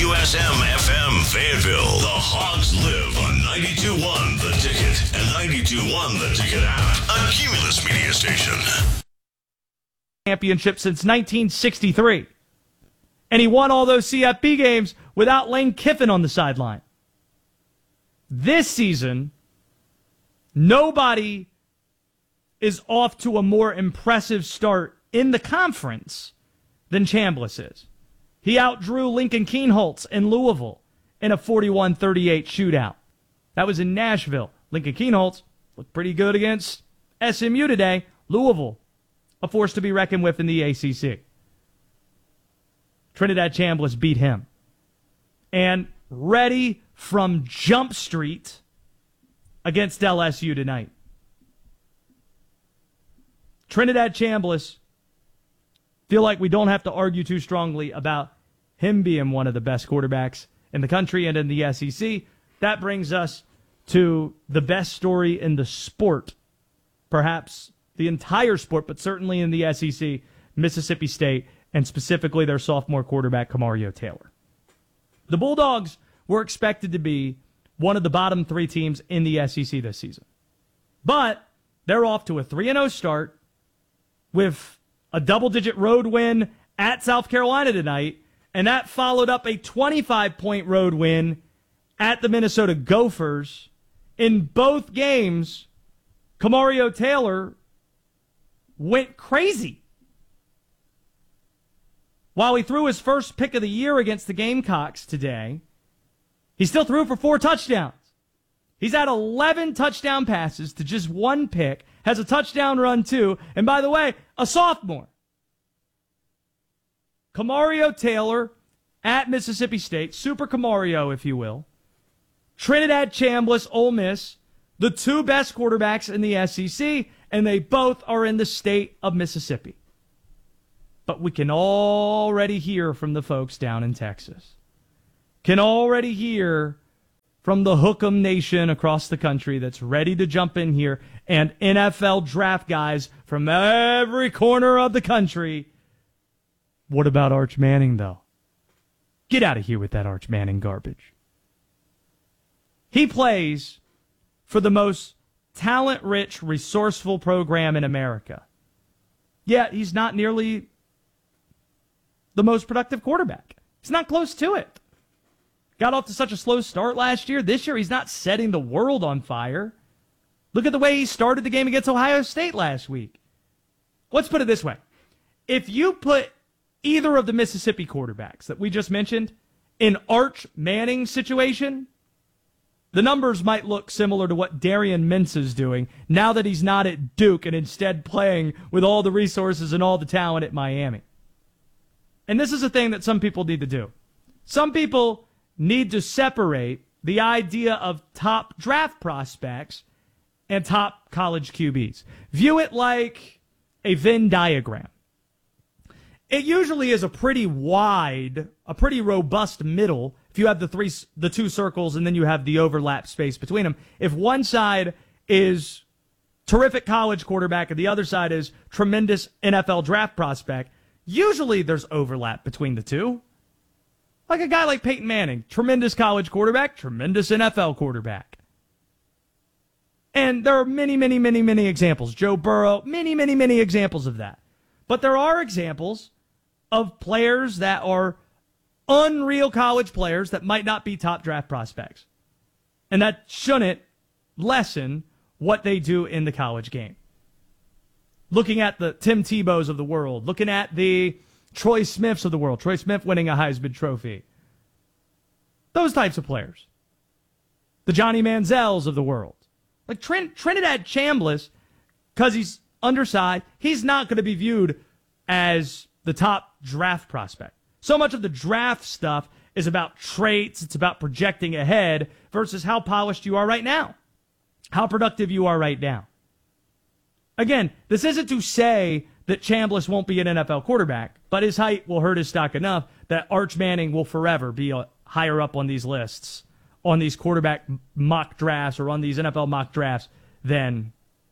WSM FM Fayetteville. The Hogs live on 92.1 The Ticket and 92.1 The Ticket app. A Cumulus media station. Championship since 1963. And he won all those CFB games without Lane Kiffin on the sideline. This season, nobody is off to a more impressive start in the conference than Chambliss is. He outdrew Lincoln Kienholz in Louisville in a 41-38 shootout. That was in Nashville. Lincoln Kienholz looked pretty good against SMU today. Louisville, a force to be reckoned with in the ACC. Trinidad Chambliss beat him. And ready from Jump Street against LSU tonight. Trinidad Chambliss, feel like we don't have to argue too strongly about him being one of the best quarterbacks in the country and in the SEC. That brings us to the best story in the sport, perhaps the entire sport, but certainly in the SEC, Mississippi State, and specifically their sophomore quarterback, Kamario Taylor. The Bulldogs were expected to be one of the bottom three teams in the SEC this season. But they're off to a 3-0 start with a double-digit road win at South Carolina tonight, and that followed up a 25-point road win at the Minnesota Gophers. In both games, Kamario Taylor went crazy. While he threw his first pick of the year against the Gamecocks today, he still threw for 4 touchdowns. He's had 11 touchdown passes to just 1 pick, has a touchdown run too, and by the way, a sophomore. Kamario Taylor at Mississippi State, Super Kamario, if you will. Trinidad Chambliss, Ole Miss, the 2 best quarterbacks in the SEC, and they both are in the state of Mississippi. But we can already hear from the folks down in Texas. Can already hear from the Hook'em Nation across the country that's ready to jump in here, and NFL draft guys from every corner of the country. What about Arch Manning, though? Get out of here with that Arch Manning garbage. He plays for the most talent-rich, resourceful program in America. Yet he's not nearly the most productive quarterback. He's not close to it. Got off to such a slow start last year. This year, he's not setting the world on fire. Look at the way he started the game against Ohio State last week. Let's put it this way. If you put either of the Mississippi quarterbacks that we just mentioned in Arch Manning's situation, the numbers might look similar to what Darian Mintz is doing now that he's not at Duke and instead playing with all the resources and all the talent at Miami. And this is a thing that some people need to do. Some people need to separate the idea of top draft prospects and top college QBs. View it like a Venn diagram. It usually is a pretty wide, a pretty robust middle if you have the 2 circles and then you have the overlap space between them. If one side is terrific college quarterback and the other side is tremendous NFL draft prospect, usually there's overlap between the two. Like a guy like Peyton Manning, tremendous college quarterback, tremendous NFL quarterback. And there are many, many, many, many examples. Joe Burrow, many, many, many examples of that. But there are examples of players that are unreal college players that might not be top draft prospects. And that shouldn't lessen what they do in the college game. Looking at the Tim Tebows of the world, looking at the Troy Smiths of the world, Troy Smith winning a Heisman Trophy. Those types of players. The Johnny Manziels of the world. Like Trinidad Chambliss, because he's undersized, he's not going to be viewed as the top draft prospect. So much of the draft stuff is about traits, it's about projecting ahead versus how polished you are right now, how productive you are right now. Again, this isn't to say that Chambliss won't be an NFL quarterback, but his height will hurt his stock enough that Arch Manning will forever be higher up on these lists, on these quarterback mock drafts or on these NFL mock drafts than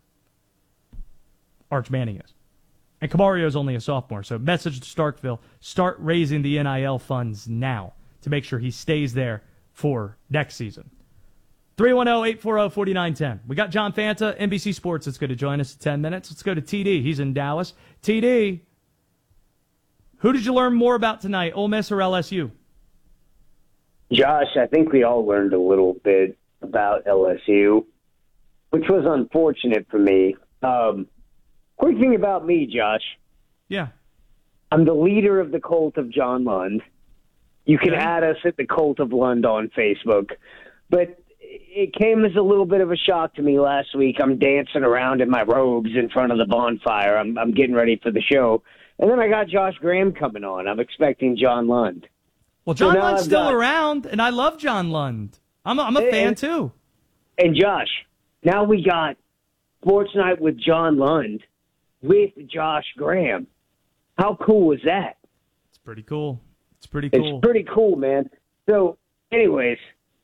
Arch Manning is. And Kamario is only a sophomore, so message to Starkville, start raising the NIL funds now to make sure he stays there for next season. 310-840-4910. We got John Fanta, NBC Sports, that's going to join us in 10 minutes. Let's go to TD. He's in Dallas. TD, who did you learn more about tonight, Ole Miss or LSU? Josh, I think we all learned a little bit about LSU, which was unfortunate for me. Quick thing about me, Josh. Yeah. I'm the leader of the cult of John Lund. You can add us at the cult of Lund on Facebook. But it came as a little bit of a shock to me last week. I'm dancing around in my robes in front of the bonfire. I'm getting ready for the show. And then I got Josh Graham coming on. I'm expecting John Lund. Well, John Lund's still around, and I love John Lund. I'm a fan, too. And, Josh, now we got Sports Night with John Lund with Josh Graham. How cool is that? It's pretty cool. It's pretty cool, man. So, anyways,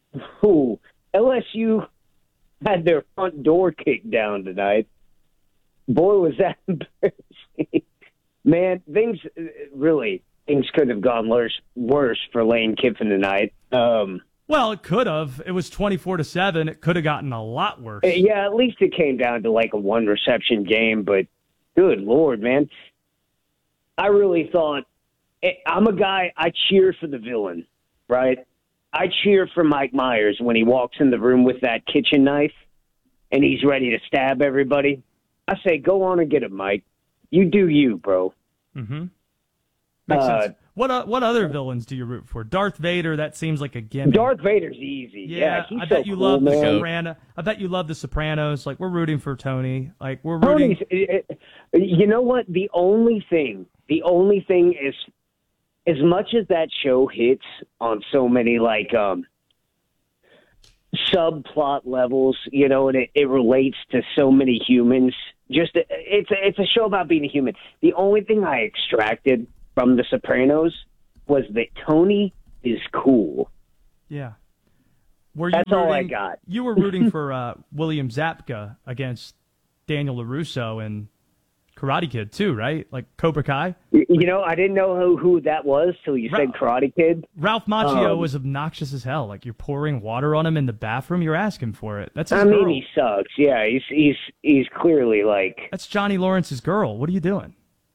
LSU had their front door kicked down tonight. Boy, was that embarrassing. Man, things could have gone worse for Lane Kiffin tonight. Well, it could have. It was 24-7. It could have gotten a lot worse. Yeah, at least it came down to like a one-reception game, but good Lord, man. I really thought, I'm a guy, I cheer for the villain, right? I cheer for Mike Myers when he walks in the room with that kitchen knife and he's ready to stab everybody. I say, go on and get him, Mike. You do you, bro. Mm-hmm. Makes sense. What other villains do you root for? Darth Vader, that seems like a gimmick. Darth Vader's easy. Yeah, he's I bet you love the Sopranos. I bet you love the Sopranos. Like, we're rooting for Tony. Like, we're rooting. You know what? The only thing is, as much as that show hits on so many like subplot levels, you know, and it relates to so many humans. It's a show about being a human. The only thing I extracted from The Sopranos was that Tony is cool. Yeah. That's all I got. You were rooting for William Zabka against Daniel LaRusso and Karate Kid too, right? Like Cobra Kai? You know, I didn't know who that was till you said Karate Kid. Ralph Macchio was obnoxious as hell. Like, you're pouring water on him in the bathroom, you're asking for it. That's his girl. He sucks. Yeah, he's clearly like... That's Johnny Lawrence's girl. What are you doing?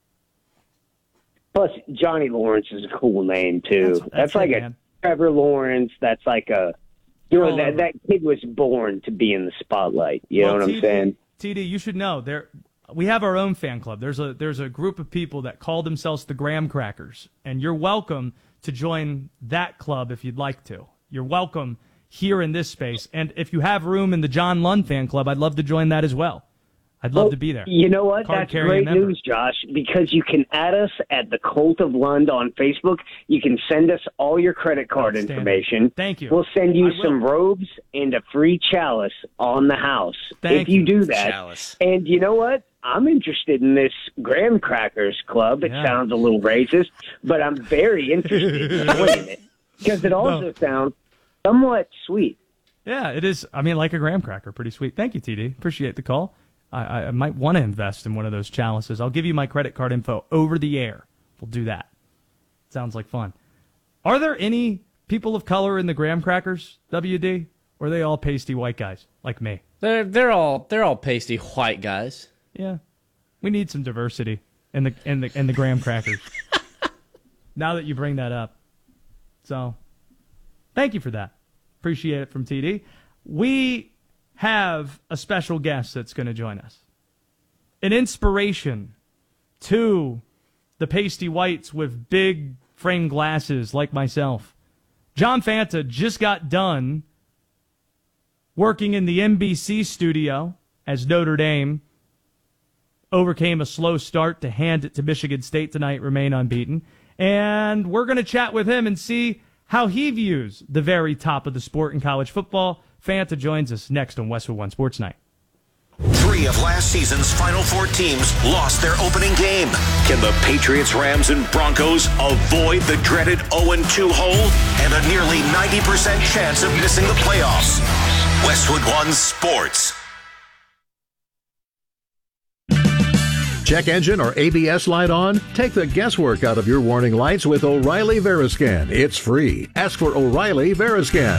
Plus, Johnny Lawrence is a cool name, too. That's like a Trevor Lawrence. That's like a... You know, that kid was born to be in the spotlight. You know what I'm saying? TD, you should know. We have our own fan club. There's a group of people that call themselves the Graham Crackers, and you're welcome to join that club if you'd like to. You're welcome here in this space. And if you have room in the John Lund fan club, I'd love to join that as well. I'd love to be there. You know what? That's great news, Josh, because you can add us at the Cult of Lund on Facebook. You can send us all your credit card information. Thank you. We'll send you some robes and a free chalice on the house if you do that. Chalice. And you know what? I'm interested in this Graham Crackers Club. It sounds a little racist, but I'm very interested in joining it because it also sounds somewhat sweet. Yeah, it is. I mean, like a graham cracker, pretty sweet. Thank you, TD. Appreciate the call. I might want to invest in one of those chalices. I'll give you my credit card info over the air. We'll do that. Sounds like fun. Are there any people of color in the graham crackers, WD? Or are they all pasty white guys like me? They're all pasty white guys. Yeah, we need some diversity in the graham crackers. Now that you bring that up, so thank you for that. Appreciate it from TD. We have a special guest that's going to join us, an inspiration to the pasty whites with big frame glasses like myself. John Fanta just got done working in the NBC studio as Notre Dame overcame a slow start to hand it to Michigan State tonight, remain unbeaten. And we're going to chat with him and see how he views the very top of the sport in college football. Fanta joins us next on Westwood One Sports Night. 3 of last season's Final Four teams lost their opening game. Can the Patriots, Rams, and Broncos avoid the dreaded 0-2 hole and a nearly 90% chance of missing the playoffs? Westwood One Sports. check engine or ABS light on? Take the guesswork out of your warning lights with O'Reilly Veriscan. It's free. Ask for O'Reilly Veriscan.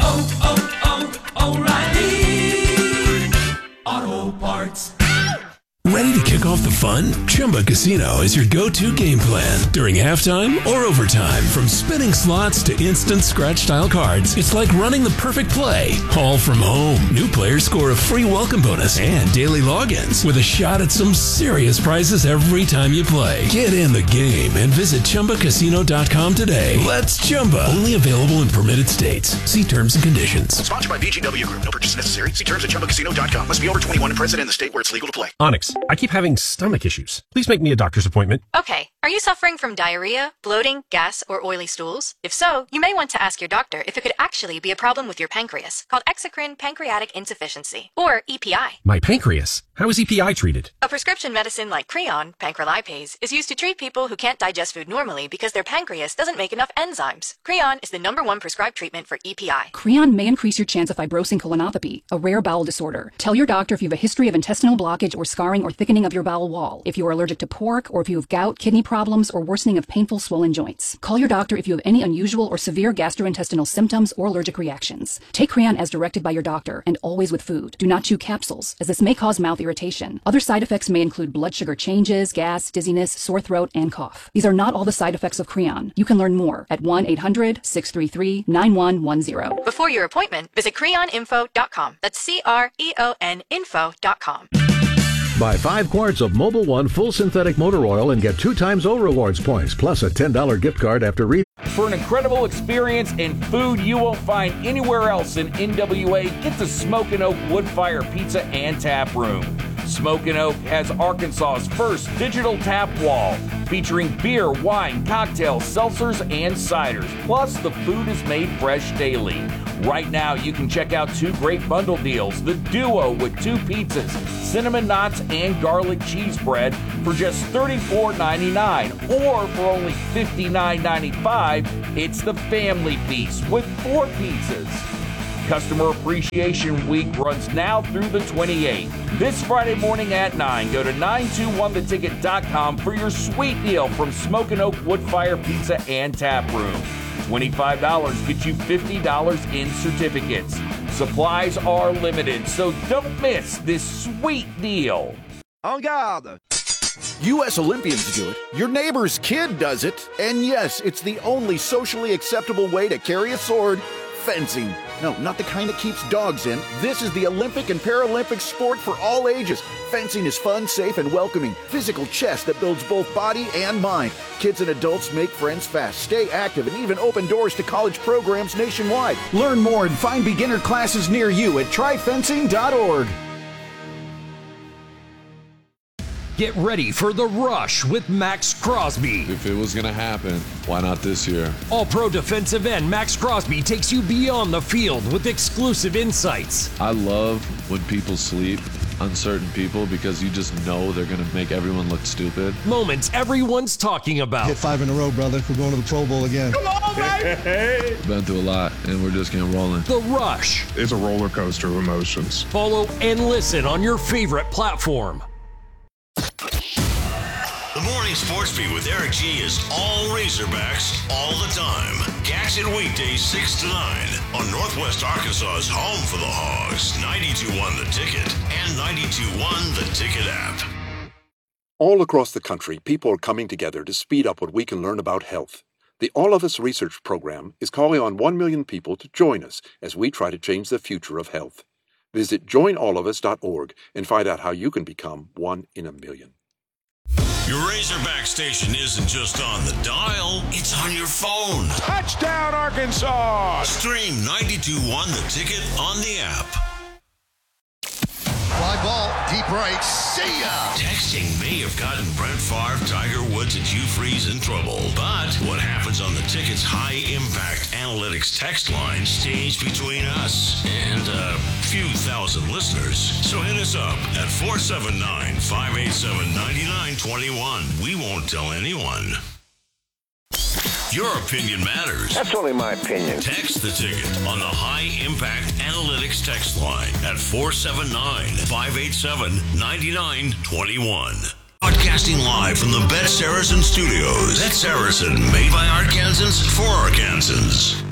O'Reilly Auto Parts. Ready to kick off the fun? Chumba Casino is your go-to game plan during halftime or overtime. From spinning slots to instant scratch-style cards, it's like running the perfect play, all from home. New players score a free welcome bonus and daily logins with a shot at some serious prizes every time you play. Get in the game and visit ChumbaCasino.com today. Let's Chumba. Only available in permitted states. See terms and conditions. Sponsored by VGW Group. No purchase necessary. See terms at ChumbaCasino.com. Must be over 21 and present in the state where it's legal to play. Onyx, I keep having stomach issues. Please make me a doctor's appointment. Okay. Are you suffering from diarrhea, bloating, gas, or oily stools? If so, you may want to ask your doctor if it could actually be a problem with your pancreas, called exocrine pancreatic insufficiency, or EPI. My pancreas? How is EPI treated? A prescription medicine like Creon, pancrelipase, is used to treat people who can't digest food normally because their pancreas doesn't make enough enzymes. Creon is the #1 prescribed treatment for EPI. Creon may increase your chance of fibrosing colonopathy, a rare bowel disorder. Tell your doctor if you have a history of intestinal blockage or scarring or thickening of your bowel wall, if you are allergic to pork, or if you have gout, kidney problems, or worsening of painful swollen joints. Call your doctor if you have any unusual or severe gastrointestinal symptoms or allergic reactions. Take Creon as directed by your doctor, and always with food. Do not chew capsules, as this may cause mouth irritation. Other side effects may include blood sugar changes, gas, dizziness, sore throat, and cough. These are not all the side effects of Creon. You can learn more at 1-800-633-9110. Before your appointment, visit creoninfo.com. That's CREON info.com. Buy 5 quarts of Mobil 1 full synthetic motor oil and get 2 times O Rewards points, plus a $10 gift card after For an incredible experience and food you won't find anywhere else in NWA, get to Smokin' Oak Woodfire Pizza and Tap Room. Smokin' Oak has Arkansas's first digital tap wall, featuring beer, wine, cocktails, seltzers, and ciders. Plus, the food is made fresh daily. Right now, you can check out 2 great bundle deals. The Duo with 2 pizzas, cinnamon knots, and garlic cheese bread for just $34.99. Or for only $59.95, it's the Family Feast with 4 pizzas. Customer Appreciation Week runs now through the 28th. This Friday morning at 9, go to 921theticket.com for your sweet deal from Smokin' Oak Woodfire Pizza and Tap Room. $25 gets you $50 in certificates. Supplies are limited, so don't miss this sweet deal. En garde! U.S. Olympians do it, your neighbor's kid does it, and yes, it's the only socially acceptable way to carry a sword: fencing. No, not the kind that keeps dogs in. This is the Olympic and Paralympic sport for all ages. Fencing is fun, safe, and welcoming. Physical chess that builds both body and mind. Kids and adults make friends fast, stay active, and even open doors to college programs nationwide. Learn more and find beginner classes near you at tryfencing.org. Get ready for The Rush with Max Crosby. If it was going to happen, why not this year? All-pro defensive end Max Crosby takes you beyond the field with exclusive insights. I love when people sleep, uncertain people, because you just know they're going to make everyone look stupid. Moments everyone's talking about. Hit 5 in a row, brother. We're going to the Pro Bowl again. Come on, baby! Been through a lot, and we're just getting rolling. The Rush. It's a roller coaster of emotions. Follow and listen on your favorite platform. The Morning Sports Beat with Eric G is all Razorbacks all the time. Catch it weekdays 6 to 9 on Northwest Arkansas's home for the Hogs, 92.1 The Ticket and 92.1 The Ticket app. All across the country, people are coming together to speed up what we can learn about health. The All of Us Research Program is calling on 1 million people to join us as we try to change the future of health. Visit joinallofus.org and find out how you can become 1 in a million. Your Razorback station isn't just on the dial, it's on your phone. Touchdown, Arkansas! Stream 92.1 The Ticket on the app. Fly ball, deep right, see ya! Texting may have gotten Brett Favre, Tiger Woods, and Hugh Freeze in trouble. But what happens on the Ticket's high-impact analytics text line stays between us and a few thousand listeners. So hit us up at 479-587-9921. We won't tell anyone. Your opinion matters. That's only my opinion. Text the Ticket on the High Impact Analytics text line at 479-587-9921. Broadcasting live from the Bet Saracen Studios. Bet Saracen, made by Arkansans for Arkansans.